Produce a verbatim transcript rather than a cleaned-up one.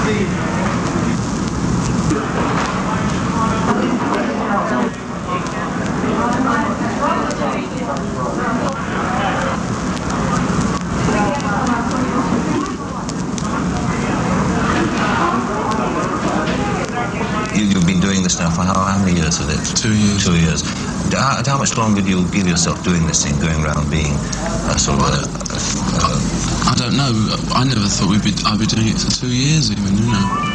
You've been doing this now for how, how many years is it? Two years. Two years. How, how much longer do you give yourself doing this thing, going around being a sort of a, a, a, I don't know. I never thought we'd be. I'd be doing it for two years, even. You know.